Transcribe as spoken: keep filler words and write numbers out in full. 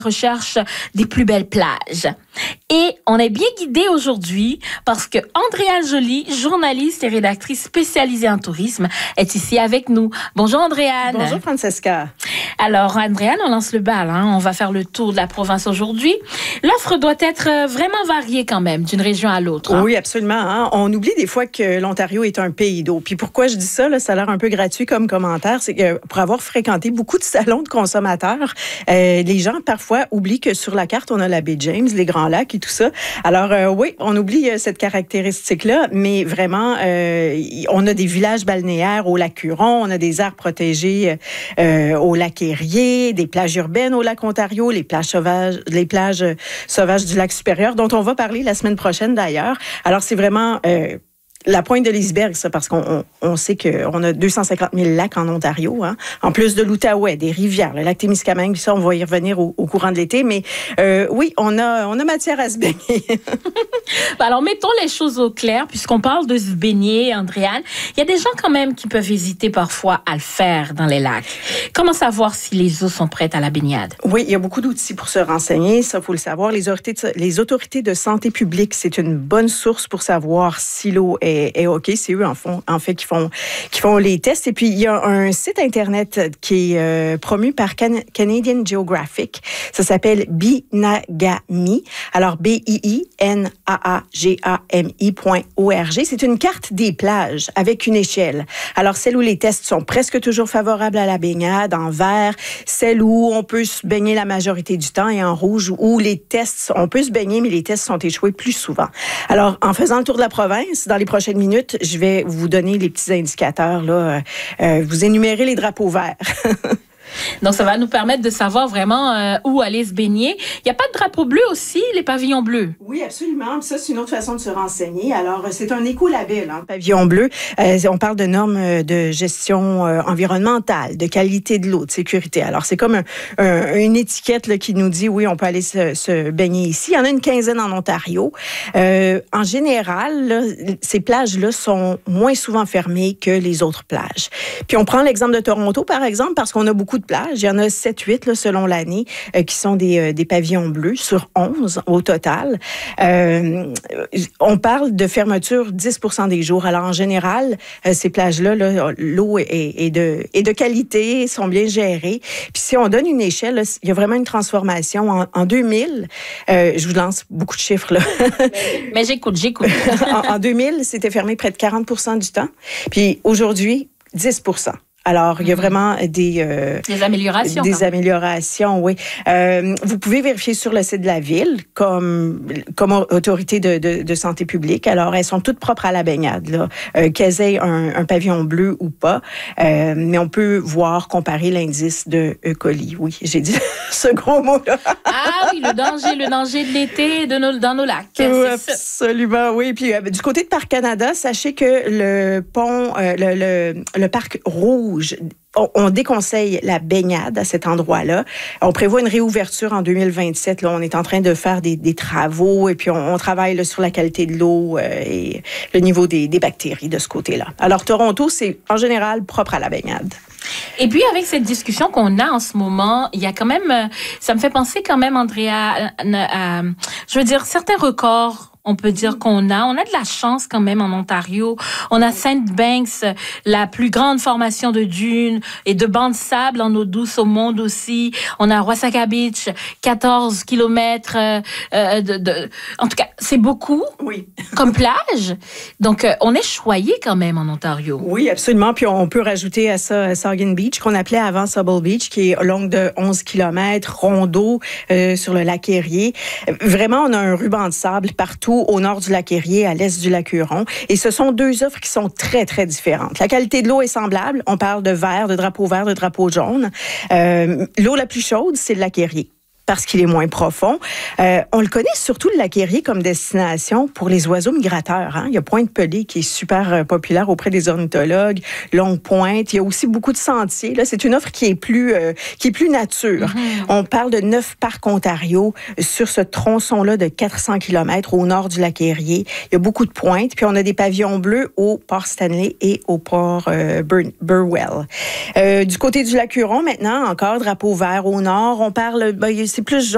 recherche des plus belles plages. Et on est bien guidé aujourd'hui parce que Andréane Joly, journaliste et rédactrice spécialisée en tourisme, est ici avec nous. Bonjour Andréane. Bonjour Francesca. Alors Andréane, on lance le bal. Hein? On va faire le tour de la province aujourd'hui. L'offre doit être vraiment variée quand même d'une région à l'autre. Hein? Oui, absolument. Hein? On oublie des fois que l'Ontario est un pays d'eau. Puis pourquoi je dis ça, là, ça a l'air un peu gratuit comme commentaire, c'est que pour avoir fréquenté beaucoup de salons de consommateurs, euh, les gens parfois oublient que sur la carte, on a la baie James, les Grands Lacs et tout ça. Alors euh, oui, on oublie euh, cette caractéristique-là, mais vraiment, euh, on a des villages balnéaires au lac Huron, on a des aires protégées euh, au lac Erie, des plages urbaines au lac Ontario, les plages sauvages, les plages sauvages du lac supérieur, dont on va parler la semaine prochaine d'ailleurs. Alors c'est vraiment euh, la pointe de l'iceberg, ça, parce qu'on on, on sait qu'on a deux cent cinquante mille lacs en Ontario, hein, en plus de l'Outaouais, des rivières, le lac Témiscamingue, ça, on va y revenir au, au courant de l'été, mais euh, oui, on a, on a matière à se baigner. Alors, mettons les choses au clair, puisqu'on parle de se baigner, Andréane. Il y a des gens quand même qui peuvent hésiter parfois à le faire dans les lacs. Comment savoir si les eaux sont prêtes à la baignade? Oui, il y a beaucoup d'outils pour se renseigner, ça, il faut le savoir. Les autorités de, les autorités de santé publique, c'est une bonne source pour savoir si l'eau est Et, et OK, c'est eux en, font, en fait qui font, qui font les tests. Et puis, il y a un site Internet qui est euh, promu par Can- Canadian Geographic. Ça s'appelle Binagami. Alors, B I I N A A G A M I point O R G. C'est une carte des plages avec une échelle. Alors, celle où les tests sont presque toujours favorables à la baignade, en vert. Celle où on peut se baigner la majorité du temps, et en rouge, où les tests, on peut se baigner, mais les tests sont échoués plus souvent. Alors, en faisant le tour de la province, dans les prochaines minutes, je vais vous donner les petits indicateurs, là, euh, vous énumérer les drapeaux verts. Donc, ça va nous permettre de savoir vraiment euh, où aller se baigner. Il n'y a pas de drapeau bleu aussi, les pavillons bleus? Oui, absolument. Ça, c'est une autre façon de se renseigner. Alors, c'est un écolabel, hein, pavillon bleu. Euh, on parle de normes de gestion euh, environnementale, de qualité de l'eau, de sécurité. Alors, c'est comme un, un, une étiquette là, qui nous dit, oui, on peut aller se, se baigner ici. Il y en a une quinzaine en Ontario. Euh, en général, là, ces plages-là sont moins souvent fermées que les autres plages. Puis, on prend l'exemple de Toronto, par exemple, parce qu'on a beaucoup de plages. Il y en a sept huit là, selon l'année euh, qui sont des, euh, des pavillons bleus sur onze au total. Euh, on parle de fermeture dix pour cent des jours. Alors en général, euh, ces plages-là, là, l'eau est, est, de, est de qualité, sont bien gérées. Puis si on donne une échelle, là, il y a vraiment une transformation. En, en deux mille, euh, je vous lance beaucoup de chiffres là. Mais, mais j'écoute, j'écoute. en, en deux mille, c'était fermé près de quarante pour cent du temps. Puis aujourd'hui, dix pour cent. Alors, il y a vraiment des... Euh, des améliorations. Des améliorations, oui. Euh, vous pouvez vérifier sur le site de la Ville, comme, comme autorité de, de, de santé publique. Alors, elles sont toutes propres à la baignade, là, euh, qu'elles aient un, un pavillon bleu ou pas. Euh, mais on peut voir, comparer l'indice de E. coli. Oui, j'ai dit ce gros mot-là. Ah oui, le danger, le danger de l'été de nos, dans nos lacs. Oui, absolument, oui. Puis, euh, du côté de Parc Canada, sachez que le pont, euh, le, le, le parc rouge, On, on déconseille la baignade à cet endroit-là. On prévoit une réouverture en deux mille vingt-sept. Là, on est en train de faire des, des travaux et puis on, on travaille là, sur la qualité de l'eau euh, et le niveau des, des bactéries de ce côté-là. Alors, Toronto, c'est en général propre à la baignade. Et puis, avec cette discussion qu'on a en ce moment, il y a quand même... Ça me fait penser quand même, Andrea, à, à, à, je veux dire, certains records on peut dire qu'on a. On a de la chance quand même en Ontario. On a Saint-Banks, la plus grande formation de dunes et de bancs de sable en eau douce au monde aussi. On a Wasaga Beach, quatorze kilomètres. Euh, de, de... En tout cas, c'est beaucoup oui. comme plage. Donc, euh, on est choyé quand même en Ontario. Oui, absolument. Puis on peut rajouter à ça Saugan Beach, qu'on appelait avant Sauble Beach, qui est longue de onze kilomètres, rondeau euh, sur le lac Erie. Vraiment, on a un ruban de sable partout au nord du lac Erie, à l'est du lac Huron. Et ce sont deux offres qui sont très, très différentes. La qualité de l'eau est semblable. On parle de vert, de drapeau vert, de drapeau jaune. Euh, l'eau la plus chaude, c'est le lac Erie, parce qu'il est moins profond. Euh, on le connaît surtout, le lac Erie, comme destination pour les oiseaux migrateurs. Hein? Il y a Pointe-Pelée qui est super euh, populaire auprès des ornithologues, Longue-Pointe. Il y a aussi beaucoup de sentiers. Là, c'est une offre qui est plus, euh, qui est plus nature. Mm-hmm. On parle de neuf parcs Ontario sur ce tronçon-là de quatre cents kilomètres au nord du lac Erie. Il y a beaucoup de pointes. Puis on a des pavillons bleus au port Stanley et au port euh, Bur- Burwell. Euh, du côté du lac Huron, maintenant, encore drapeau vert au nord. On parle... Ben, c'est plus jaune.